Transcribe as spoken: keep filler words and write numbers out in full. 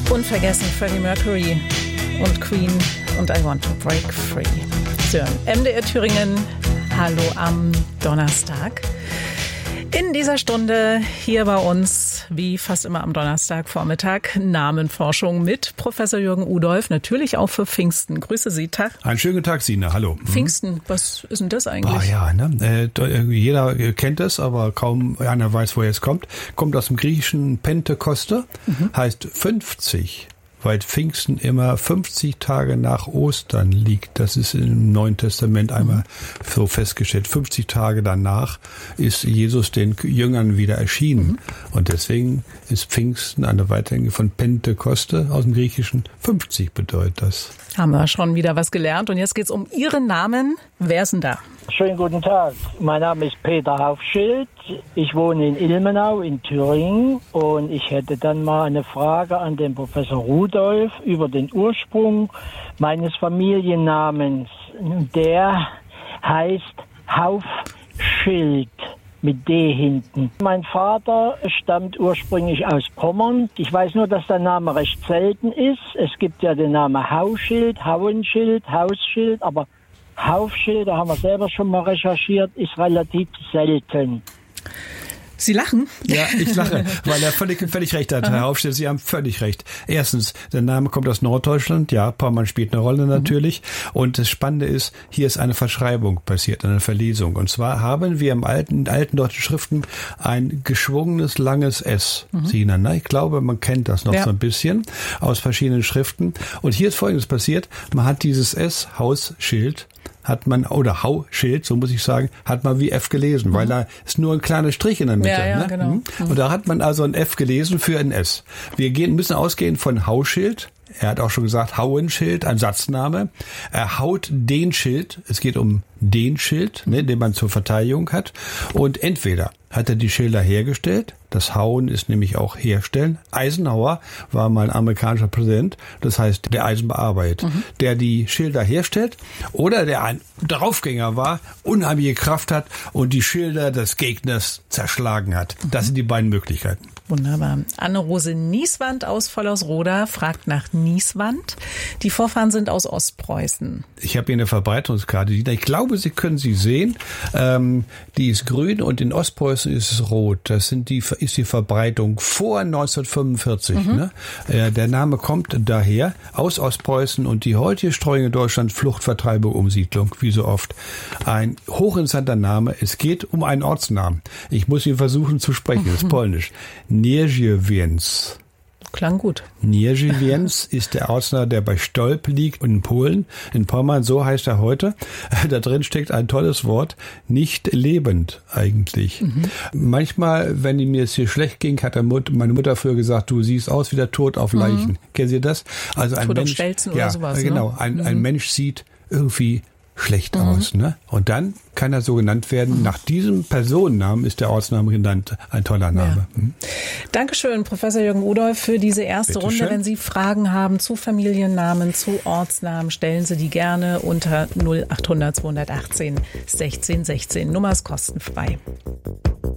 Unvergessen Freddie Mercury und Queen und I Want to Break Free. So, M D R Thüringen, hallo am Donnerstag. In dieser Stunde hier bei uns, wie fast immer am Donnerstagvormittag, Namenforschung mit Professor Jürgen Udolph, natürlich auch für Pfingsten. Grüße Sie, Tag. Einen schönen guten Tag, Sina, hallo. Pfingsten, was ist denn das eigentlich? Ah ja, ne? Äh, jeder kennt es, aber kaum einer weiß, woher es kommt. Kommt aus dem griechischen Pentekoste, mhm. heißt fünfzig. Weil Pfingsten immer fünfzig Tage nach Ostern liegt. Das ist im Neuen Testament einmal so festgestellt. fünfzig Tage danach ist Jesus den Jüngern wieder erschienen. Mhm. Und deswegen ist Pfingsten eine Weitergänge von Pentekoste aus dem Griechischen. fünfzig bedeutet das. Haben wir schon wieder was gelernt. Und jetzt geht's um Ihren Namen. Wer ist denn da? Schönen guten Tag. Mein Name ist Peter Haufschild. Ich wohne in Ilmenau in Thüringen und ich hätte dann mal eine Frage an den Professor Rudolph über den Ursprung meines Familiennamens. Der heißt Haufschild mit D hinten. Mein Vater stammt ursprünglich aus Pommern. Ich weiß nur, dass der Name recht selten ist. Es gibt ja den Namen Hauschild, Hauenschild, Hausschild, aber Haufschild, da haben wir selber schon mal recherchiert, ist relativ selten. Sie lachen? Ja, ich lache, weil er völlig, völlig recht hat, Herr Haufschild. Sie haben völlig recht. Erstens, der Name kommt aus Norddeutschland. Ja, Pommern spielt eine Rolle natürlich. Mhm. Und das Spannende ist, hier ist eine Verschreibung passiert, eine Verlesung. Und zwar haben wir im alten, alten deutschen Schriften ein geschwungenes, langes S. Mhm. Sina, ne? Ich glaube, man kennt das noch ja. so ein bisschen aus verschiedenen Schriften. Und hier ist Folgendes passiert. Man hat dieses S, Hausschild, hat man, oder Hauschild, so muss ich sagen, hat man wie F gelesen, mhm. weil da ist nur ein kleiner Strich in der Mitte. Ja, ja, ne? genau. Mhm. Und da hat man also ein F gelesen für ein S. Wir gehen, müssen ausgehen von Hauschild. Er hat auch schon gesagt, Hauenschild, ein Satzname. Er haut den Schild. Es geht um den Schild, ne, den man zur Verteidigung hat. Und entweder hat er die Schilder hergestellt. Das Hauen ist nämlich auch herstellen. Eisenhower war mal ein amerikanischer Präsident. Das heißt, der Eisenbearbeitet, mhm. der die Schilder herstellt. Oder der ein Draufgänger war, unheimliche Kraft hat und die Schilder des Gegners zerschlagen hat. Das mhm. sind die beiden Möglichkeiten. Wunderbar. Anne-Rose Nieswand aus Vollersroda fragt nach Nieswand. Die Vorfahren sind aus Ostpreußen. Ich habe hier eine Verbreitungskarte. Ich glaube, Sie können sie sehen. Ähm, die ist grün und in Ostpreußen ist es rot. Das sind die, ist die Verbreitung vor neunzehnhundertfünfundvierzig. Mhm. Ne? Äh, der Name kommt daher aus Ostpreußen und die heutige Streuung in Deutschland Fluchtvertreibung, Umsiedlung, wie so oft. Ein hochinteressanter Name. Es geht um einen Ortsnamen. Ich muss ihn versuchen zu sprechen. Das ist polnisch. Nierzewiec. Klang gut. Nierzewiec ist der Ortsname, der bei Stolp liegt in Polen, in Pommern, so heißt er heute. Da drin steckt ein tolles Wort, nicht lebend eigentlich. Mhm. Manchmal, wenn mir es hier schlecht ging, hat Mut, meine Mutter früher gesagt, du siehst aus wie der Tod auf Leichen. Mhm. Kennen Sie das? Also ein Tod Mensch, auf Stelzen oder ja, sowas. Genau, ne? ein, mhm. ein Mensch sieht irgendwie schlecht mhm. aus, ne? Und dann kann er so genannt werden. Mhm. Nach diesem Personennamen ist der Ortsname genannt. Ein toller Name. Ja. Mhm. Dankeschön, Professor Jürgen Udolph, für diese erste Bitte Runde. schön. Wenn Sie Fragen haben zu Familiennamen, zu Ortsnamen, stellen Sie die gerne unter null acht hundert zweihundertachtzehn sechzehn sechzehn. Nummer ist kostenfrei.